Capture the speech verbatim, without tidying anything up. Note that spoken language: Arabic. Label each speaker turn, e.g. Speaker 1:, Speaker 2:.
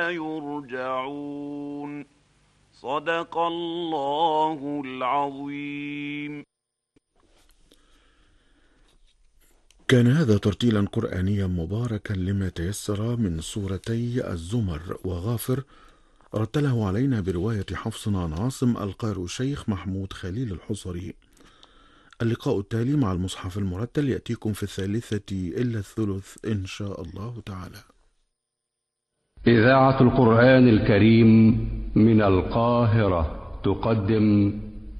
Speaker 1: يرجعون. صدق الله العظيم.
Speaker 2: كان هذا ترتيلا قرآنيا مباركا لما تيسر من سورتي الزمر وغافر، رتله علينا برواية حفص عن عاصم القارئ الشيخ محمود خليل الحصري. اللقاء التالي مع المصحف المرتل يأتيكم في الثالثة إلا الثلث إن شاء الله تعالى.
Speaker 3: إذاعة القرآن الكريم من القاهرة تقدم